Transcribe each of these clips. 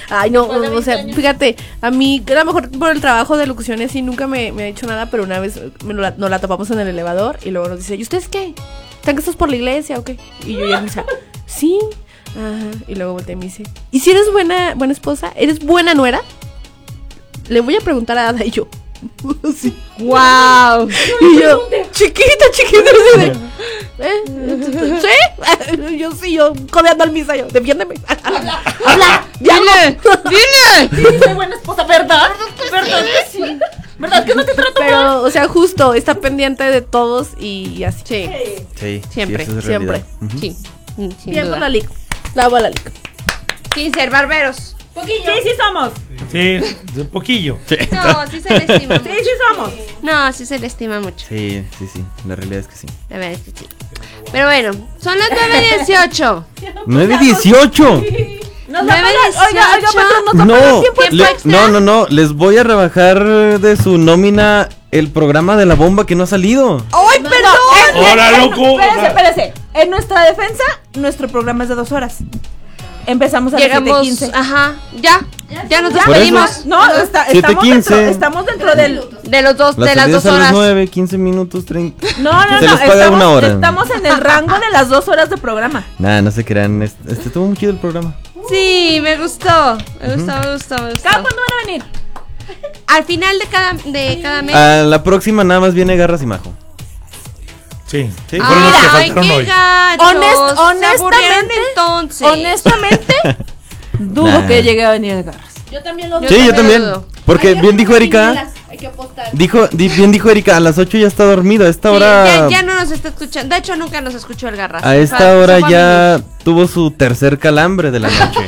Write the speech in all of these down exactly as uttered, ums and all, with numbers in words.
Ay, no, o sea, fíjate, a mí, a lo mejor por el trabajo de locución así nunca me, me ha dicho nada, pero una vez me lo, nos la topamos en el elevador y luego nos dice, ¿y ustedes qué? ¿Están casados por la iglesia o qué? Y yo ya me dice, sí. Ajá. Y luego volteé y me dice, ¿y si eres buena, buena esposa? ¿Eres buena nuera? Le voy a preguntar a Ada y yo. Sí. Wow. Y yo, chiquita, chiquita, así de, ¿eh? ¿Sí? Yo sí, yo codeando al misa, yo, defiéndeme. Habla, habla, dile, dile. Sí, soy buena esposa, ¿verdad? ¿Verdad que sí? ¿Verdad que no te trato mal? Pero, o sea, justo, está pendiente de todos y así. Sí, Sí, siempre, sí, eso es siempre. realidad. Ujú. sí. Mm, sin Bien duda. por la liga. La bola liga. Sin ser barberos. Poquillo. Sí, sí somos. Sí, un poquillo. No, sí se le estima mucho. Sí, sí somos. No, sí se le estima mucho. Sí, sí, sí, la realidad es que sí. La verdad es que sí. Pero bueno, son las nueve dieciocho. nueve dieciocho. Nos va a nueve pagar, oiga, oiga, dieciocho. patrón, nos va a pagar No, tiempo le- extra. no, no, no, les voy a rebajar de su nómina el programa de la bomba que no ha salido. ¡Ay, perdón! ¡Hola, loco! Espérese, espérese. En nuestra defensa, nuestro programa es de dos horas. Empezamos a las siete Llegamos, quince. ajá, ya, ya nos Por eso. despedimos No, está, siete estamos, quince. dentro, estamos dentro del... de los dos, La de las salida dos es a las horas. nueve, quince minutos, treinta. No, no, Se no, les paga estamos, una hora. estamos en el rango de las dos horas de programa. Nah, no se crean, este, este estuvo muy chido el programa. Sí, me gustó, me gustó, me gustó, me gustó. ¿Cada cuándo van a venir? Al final de cada, de cada mes. A la próxima nada más viene Garras y Majo. Sí, Sí. fueron los que Ay, faltaron qué hoy. gachos. Honest- Se aburrieron honestamente, entonces. Honestamente, dudo Nah. que llegue a venir el Garras. Yo también lo Yo Sí, yo también también. dudo. Porque bien dijo Erika, Hay que apostar. dijo, di- bien dijo Erika, a las ocho ya está dormido. A esta Sí, hora, ya, ya no nos está escuchando. De hecho, nunca nos escuchó el Garras. a esta Fue- hora fue a ya tuvo su tercer calambre de la noche.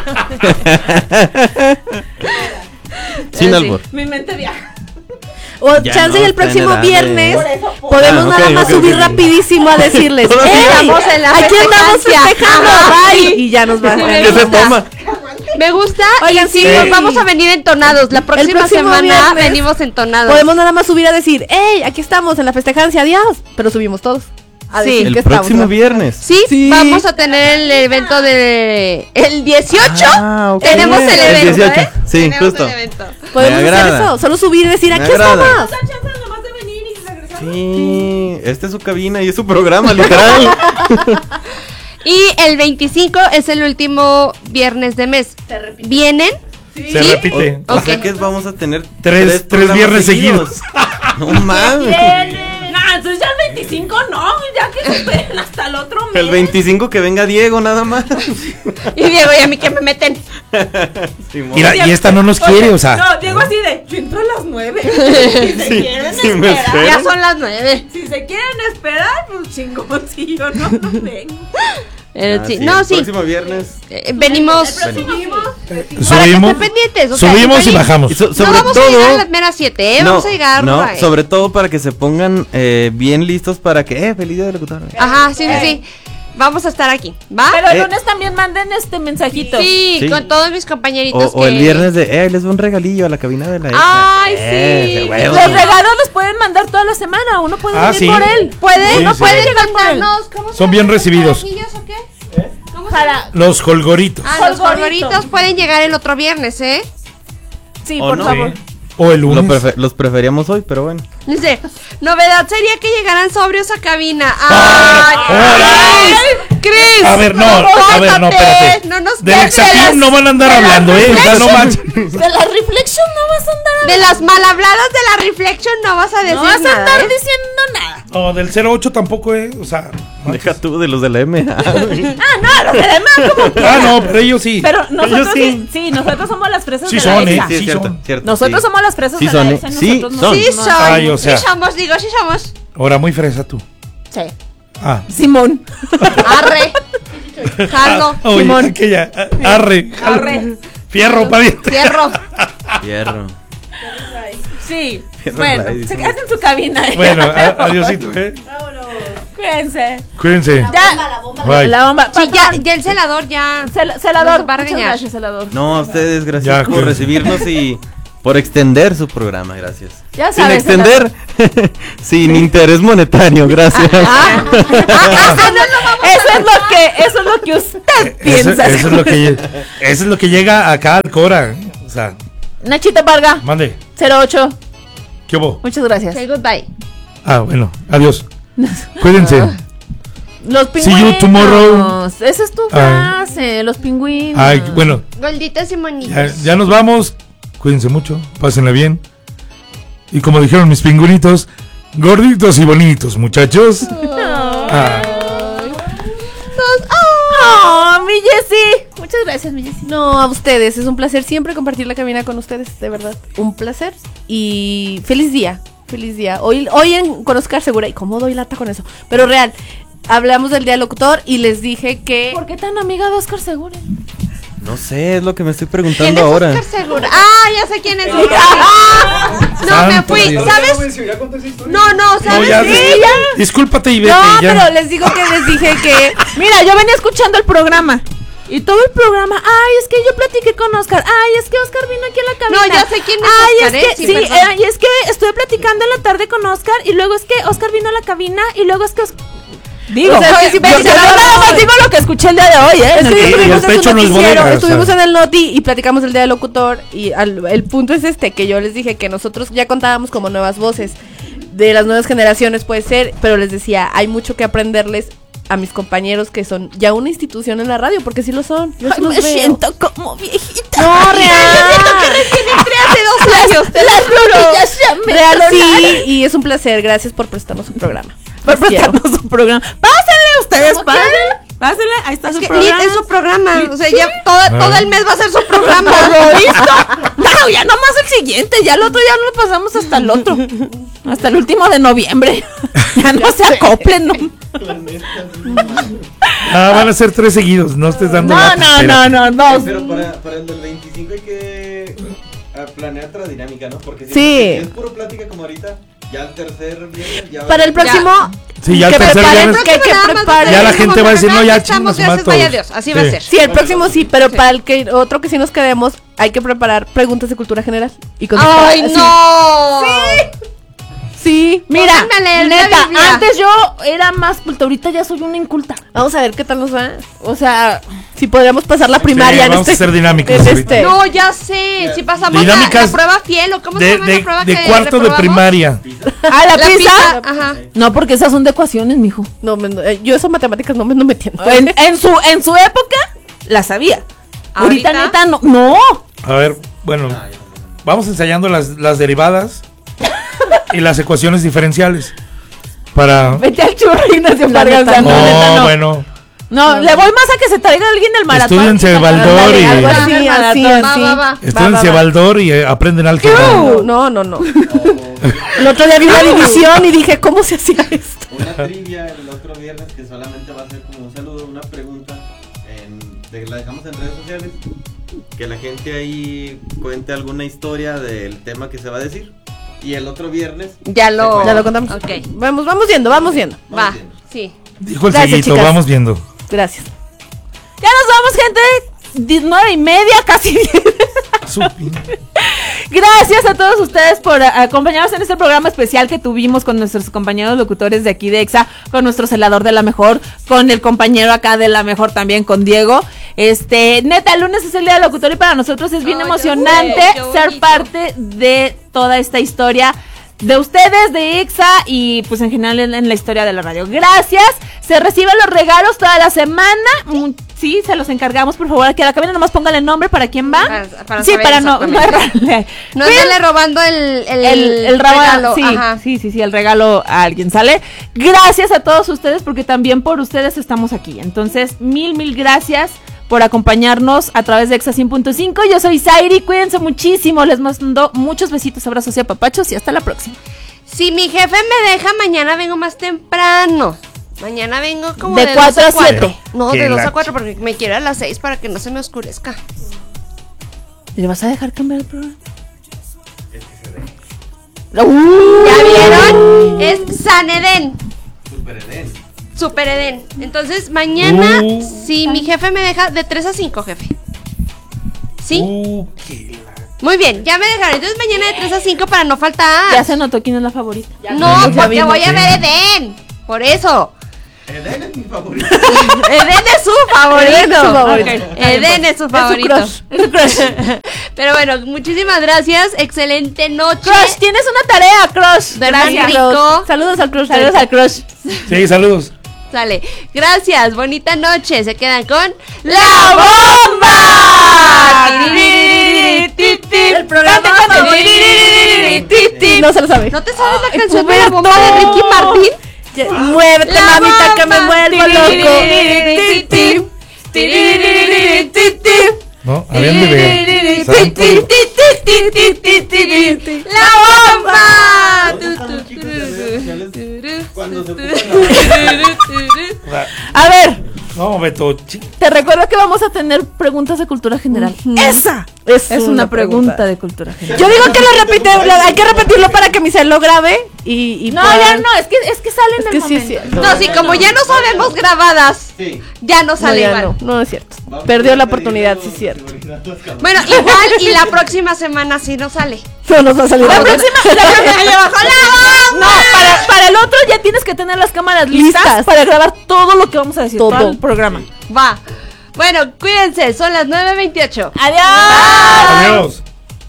Sin Eh, sí. albur. Mi mente viaja. O Ya chance no y el está en próximo edad de- viernes Por eso, por- podemos Ah, nada ok, más ok, subir ok. rapidísimo a decirles, Todavía ¡ey! estamos en la Aquí andamos festejancia. festejando, Ajá, bye. sí. Y ya nos va. Sí, me ¿Qué se gusta. toma? Me gusta. Oigan, y sí, sí. nos vamos a venir entonados. La próxima próximo semana viernes venimos entonados. Podemos nada más subir a decir, ¡ey! Aquí estamos en la festejancia, adiós. Pero subimos todos. A Sí. decir El que próximo estamos, ¿no? viernes. Sí, Sí. vamos a tener el evento de el dieciocho. Ah, ok. Tenemos el El evento, dieciocho. ¿eh? Sí, Tenemos justo. el evento. Podemos Me hacer agrada. eso, solo subir y decir, Me aquí agrada. estamos. Da chance nomás de venir y regresar. Sí, esta es su cabina y es su programa, literal. Y el veinticinco es el último viernes de mes. ¿Vienen? Se ¿Sí? repite. O Ok. sea que vamos a tener Tres- tres programas viernes seguidos. No mames. Nah, entonces ya el veinticinco no, ya que se esperen hasta el otro mes. El veinticinco que venga Diego nada más. Y Diego, ¿y a mí que me meten? Simón. Mira, y esta no nos quiere, o sea. No, Diego así de, yo entro a las nueve. Si se Sí, quieren sí me esperar. espero. Ya son las nueve. Si se quieren esperar, pues chingón, si yo no, no vengo. Eh, Ah, sí. sí, No, el sí. próximo viernes. Eh, venimos. Subimos. Para que Subimos, estén pendientes. O sea, subimos y igual bajamos. Y so- No sobre vamos a llegar a todo. las meras siete, ¿eh? No, Vamos a llegar. no, eh. sobre todo para que se pongan eh, bien listos para que, eh, feliz día del locutor. Ajá, sí, sí, sí. Vamos a estar aquí, ¿va? Pero el Eh. lunes también manden este mensajito. Sí, Sí. con todos mis O, compañeritos. o el que- viernes de, eh, les doy un regalillo a la cabina de la Ay, extra. sí. Eh, de huevos. Los regalos los pueden mandar toda la semana. Uno puede Ah, venir sí. por él. ¿Pueden? Sí, ¿No sí. pueden Llegar por él. mandarnos? ¿Cómo se Son bien llaman? recibidos. ¿Carajillos o qué? ¿Cómo se Para. llama? Los colgoritos. Ah, los Colgoritos. colgoritos pueden llegar el otro viernes, ¿eh? Sí, ¿O por no? favor. Sí. O el Lo lunes. prefe- los preferíamos hoy, pero bueno. Dice, novedad sería que llegaran sobrios a cabina. Ah, ¡Ay! Chris, A ver, no, a ver, no, espérate. No nos Del de Exatim las- no van a andar de la hablando, eh. O sea, no manches. De la reflexión no vas a andar de las mal habladas de la reflection no vas a decir No vas a nada, andar ¿eh? diciendo nada. No, del cero ocho tampoco, eh. O sea. Deja tú de los de la M. Ah, no, los demás como Ah, no, pero ellos sí. Pero nosotros Ellos sí. sí. sí, nosotros somos las fresas Sí de son, la eh, exa. Sí, sí cierto, son. cierto. Nosotros sí. somos las fresas Sí de son, la eh. exa. Sí, nosotros son. Sí no- son, Ay, o sea. sí somos, digo, sí somos. Ahora muy fresa tú. Sí. Ah. Simón. Arre. Jalo. Oye, Simón. aquella. ah, Arre. jalo. Arre. Fierro, pariente. Fierro. Fierro. Sí. Fierro Bueno, Fly, se dice. quedan en su cabina. Bueno, a- adiosito, eh. Cuídense. Cuídense. Ya. Bye. La bomba. Sí, ya, ya el celador ya. Cel- celador. Nos va a Muchas regañar. gracias, celador. No, a ustedes, Ya, gracias por cuídense. recibirnos y por extender su programa, gracias. Ya Sin sabes, extender, sin interés monetario, gracias. Ah, eso es lo que, eso es lo que usted Eso, piensa. eso es lo que lle- eso es lo que llega acá al Cora. O sea, Nachita Varga, mande. cero ocho. ¿Qué hubo? Muchas gracias. Say goodbye. Ah, bueno, adiós. Cuídense. Los See pingüinos. you tomorrow. Esa es tu Ah. frase, los pingüinos. Ay, bueno, Gorditas y monitos. ya, ya nos vamos. Cuídense mucho, pásenla bien. Y como dijeron mis pingüinitos, gorditos y bonitos, muchachos. Ah. Oh, mi Jessie. Muchas gracias, mi Jessie. No, a ustedes, es un placer siempre compartir la cabina con ustedes, de verdad, un placer y feliz día, feliz día. Hoy, hoy en con Oscar Segura, y cómo doy lata con eso, pero real, hablamos del día del locutor y les dije que... ¿Por qué tan amiga de Oscar Segura? No sé, es lo que me estoy ¿Quién preguntando es ahora. Oscar Segura? Ah, ya sé quién es. Ah, no, me Santo fui. Dios. ¿Sabes? No, no, No, ¿sabes? ya, Sí, dis- ya. discúlpate y vete. No, ya. pero les digo que les dije que... Mira, yo venía escuchando el programa. Y todo el programa, ay, es que yo platiqué con Oscar. Ay, es que Oscar vino aquí a la cabina. No, ya sé quién es Ay, Oscar, es ¿eh? que, Sí, sí, perdón. eh, y es que estuve platicando en la tarde con Oscar. Y luego es que Oscar vino a la cabina. Y luego es que Os- Digo, O sea, es que sí, yo, pero yo ya nada no- más digo lo que escuché el día de hoy, ¿eh? Es que Y- y el estuvimos en pecho su no es noticiero, bodega, o estuvimos sea. en el Noti y platicamos el día del locutor y al- el punto es este, que yo les dije que nosotros ya contábamos como nuevas voces de las nuevas generaciones puede ser, pero les decía, hay mucho que aprenderles a mis compañeros que son ya una institución en la radio, porque sí lo son. Yo sí Ay, los me veo. siento como viejita. No, real. Entré hace dos años, te lo Las juro. rodillas ya me Real, tronaron. sí, y es un placer. Gracias por prestarnos su programa. Por Los quiero. prestarnos su programa. Pásenle ustedes, ¿Cómo pásenle. Pásenle, ahí está Es su que programa. ni es su programa. O sea, ya toda- todo el mes va a ser su programa. ¿Lo visto? No, ya nomás el siguiente, ya el otro ya lo pasamos hasta el otro. Hasta el último de noviembre. Ya no se acoplen, no. Ah, van a ser tres seguidos, no estés dando No, lata, no, espérate. no, no, no. Pero para, para el del veinticinco hay que ah, planear otra dinámica, ¿no? Porque si, Sí. si es puro plática como ahorita, ya el tercer viernes ya va Para a- el próximo, Sí, ya el que tercer preparen, viernes- que, que Próximo nada más va a preparen. ser Ya la como gente va a decir, acá no, ya estamos, chingas, gracias, mato. vaya Dios. Así va a Sí. ser. Sí, el próximo sí, pero para el que otro que sí nos quedemos, hay que preparar preguntas de cultura general. Y contestar ¡Ay, así. no! Sí. Mira, Pónganme a leer la neta, Biblia. antes yo era más culta, ahorita ya soy una inculta. Vamos a ver qué tal nos va. O sea, Si podríamos pasar la primaria Sí, en vamos este. a hacer dinámicas en ahorita. este. No, ya sé. Si pasamos la, Dinámicas la prueba fiel o cómo se De, llama de, la prueba de que cuarto de reprobamos? primaria. ¿a la, La pizza? pizza, ajá. No, porque esas son de ecuaciones, mijo. No, me- eh, yo esas matemáticas no me, no me entiendo. En, en su en su época la sabía. Ahorita, ¿Ahorita? neta no. No. A ver, bueno, vamos ensayando las, las derivadas y las ecuaciones diferenciales. Para... Vete al churro, Ignacio La Vargas. neta, No, No, neta, no. bueno. No, le voy más a que se traiga alguien del maratón. Estudiense Baldor Ándale, y... algo así, Maratón. así, Va, así. va, va. Estudiense va, va. Baldor y eh, aprenden álgebra. No, no, no, no. El otro día vi la división y dije, ¿cómo se hacía esto? Una trivia el otro viernes que solamente va a ser como un saludo, una pregunta. En, de- la dejamos en redes sociales. Que la gente ahí cuente alguna historia del tema que se va a decir. Y el otro viernes. Ya lo... Ya lo contamos. Ok. Vamos, vamos viendo, vamos viendo. Va, Vamos viendo. sí. Dijo el Gracias, seguito, chicas. vamos viendo. Gracias. Ya nos vamos, gente. Die- Nueve y media, casi diez. Su pin- Gracias a todos ustedes por a- acompañarnos en este programa especial que tuvimos con nuestros compañeros locutores de aquí de EXA, con nuestro celador de la mejor, con el compañero acá de la mejor también, con Diego. Este, neta, el lunes es el día del locutor y para nosotros es bien Ay, emocionante qué bonito. ser parte de toda esta historia de ustedes, de EXA y pues en general en, en la historia de la radio. Gracias, se reciben los regalos toda la semana. Mm, sí, se los encargamos, por favor, aquí a la cabina, nomás póngale el nombre para quién va. Para- para sí, saber para no, no exactamente. errarle. No Cuiden- andarle robando el, el, el, el raba- regalo. sí, Ajá. sí, sí, sí, el regalo a alguien, ¿sale? Gracias a todos ustedes porque también por ustedes estamos aquí. Entonces, mil, mil gracias por acompañarnos a través de EXA cien punto cinco. Yo soy Zairi, cuídense muchísimo, les mando muchos besitos, abrazos y apapachos y hasta la próxima. Si mi jefe me deja, mañana vengo más temprano. Mañana vengo como De de, cuatro dos a siete. No, Que de dos la a cuatro porque me quiero a las seis para que no se me oscurezca. ¿Le vas a dejar cambiar el programa? ¿Ya vieron? Es San Edén. Super Edén. Super Edén. Entonces, mañana, Uh. si mi jefe me deja, de tres a cinco, jefe. ¿Sí? Uh, qué la- Muy bien, ya me dejaron. Entonces mañana de tres a cinco para no faltar. Ya se notó quién es la favorita. No, Ya porque vimos, voy a sí. ver Edén. Por eso. Eden es mi favorito. Edén es su favorito. Edén es su favorito. Ok, Edén es su favorito. crush. Es su crush. Pero bueno, muchísimas gracias. Excelente noche. Crush, tienes una tarea, Crush. Duerman Gracias. rico. Saludos al crush. Saludos al Crush. Sí, saludos. Sale. Gracias. Bonita noche. Se quedan con ¡La bomba! El programa No se lo sabe. ¿No te sabes la Ay, canción de la Puberto. bomba de Ricky Martin? Ya, muévete, La mamita, que me bomba. vuelvo loco. ¿No? Habían de ver. Santo. ¡La bomba! ¿Dónde están los chicos de redes sociales cuando se ocupan A ver, No, Beto. chi- te recuerdo que vamos a tener preguntas de cultura general. Esa Es es una una pregunta pregunta. de cultura general. Yo digo que lo repite, lo- hay que repetirlo para que mi cel lo grabe y, y No, pueda- ya no, es que, es que sale en Es el que sí, momento. sí. No, sí, como ya no sabemos grabadas, Sí. ya no No, sale ya igual. no, no es cierto. Vamos Perdió a la pedir oportunidad, los- sí es cierto. Bueno, igual y la próxima semana sí no sale. No nos va a salir. La algo. próxima, la próxima- No, para, para el otro ya tienes que tener las cámaras listas, Listas. para grabar todo lo que vamos a decir, todo, Todo. el programa. Va. Bueno, cuídense, son las nueve veintiocho. Adiós. Adiós.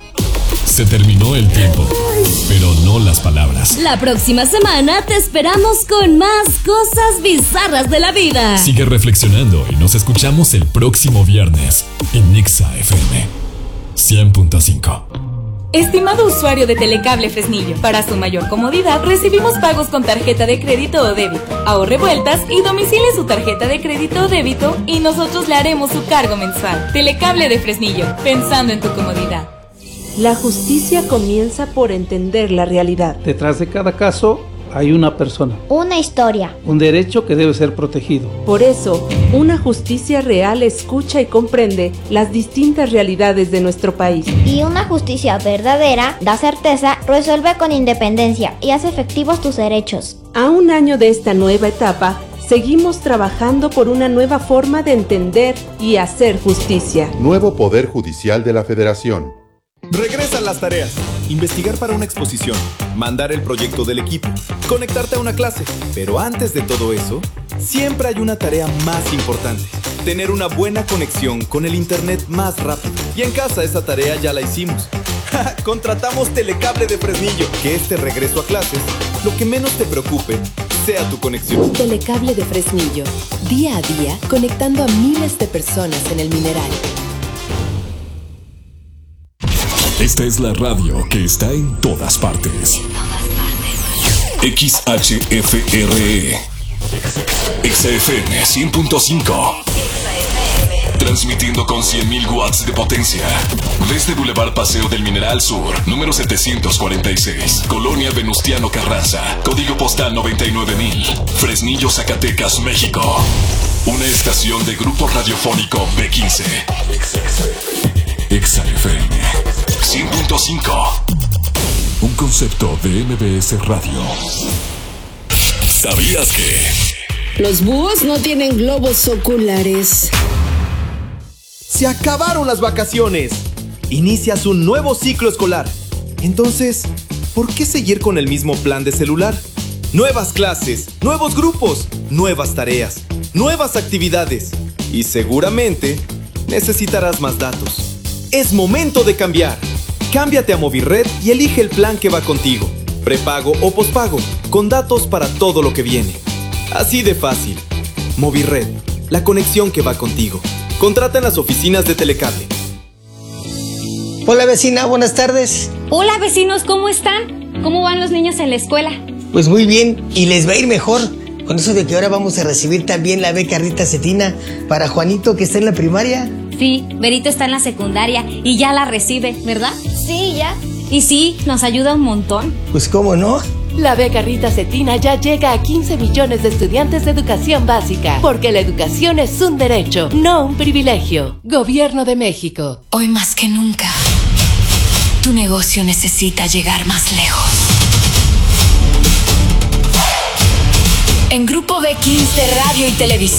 Se terminó el tiempo, pero no las palabras. La próxima semana te esperamos con más cosas bizarras de la vida. Sigue reflexionando y nos escuchamos el próximo viernes en Nexa F M cien punto cinco. Estimado usuario de Telecable Fresnillo, para su mayor comodidad recibimos pagos con tarjeta de crédito o débito. Ahorre vueltas y domicile su tarjeta de crédito o débito y nosotros le haremos su cargo mensual. Telecable de Fresnillo, pensando en tu comodidad. La justicia comienza por entender la realidad. Detrás de cada caso hay una persona, Una historia. un derecho que debe ser protegido. Por eso, una justicia real escucha y comprende las distintas realidades de nuestro país. Y una justicia verdadera da certeza, resuelve con independencia y hace efectivos tus derechos. A un año de esta nueva etapa, seguimos trabajando por una nueva forma de entender y hacer justicia. Nuevo Poder Judicial de la Federación. Regresan las tareas. Investigar para una exposición, mandar el proyecto del equipo, conectarte a una clase. Pero antes de todo eso, siempre hay una tarea más importante. Tener una buena conexión con el internet más rápido. Y en casa esa tarea ya la hicimos. Contratamos Telecable de Fresnillo. Que este regreso a clases, lo que menos te preocupe, sea tu conexión. Telecable de Fresnillo. Día a día, conectando a miles de personas en el mineral. Esta es la radio que está en todas partes. X H F R E X F M cien punto cinco. Transmitiendo con cien mil watts de potencia. Desde Boulevard Paseo del Mineral Sur, número setecientos cuarenta y seis, Colonia Venustiano Carranza, código postal noventa y nueve mil, Fresnillo, Zacatecas, México. Una estación de Grupo Radiofónico B quince. X F M cien punto cinco. Un concepto de M B S Radio. ¿Sabías que? Los búhos no tienen globos oculares. Se acabaron las vacaciones. Inicias un nuevo ciclo escolar. Entonces, ¿por qué seguir con el mismo plan de celular? Nuevas clases, nuevos grupos, nuevas tareas, nuevas actividades. Y seguramente necesitarás más datos. Es momento de cambiar. Cámbiate a Movirred y elige el plan que va contigo. Prepago o pospago, con datos para todo lo que viene. Así de fácil. Movirred, la conexión que va contigo. Contrata en las oficinas de Telecable. Hola vecina, buenas tardes. Hola vecinos, ¿cómo están? ¿Cómo van los niños en la escuela? Pues muy bien, y les va a ir mejor. Con eso de que ahora vamos a recibir también la beca Rita Cetina para Juanito, que está en la primaria. Sí, Berito está en la secundaria y ya la recibe, ¿verdad? Sí, ya. Y sí, nos ayuda un montón. Pues cómo no. La beca Rita Cetina ya llega a quince millones de estudiantes de educación básica, porque la educación es un derecho, no un privilegio. Gobierno de México. Hoy más que nunca, tu negocio necesita llegar más lejos. En Grupo B quince Radio y Televisión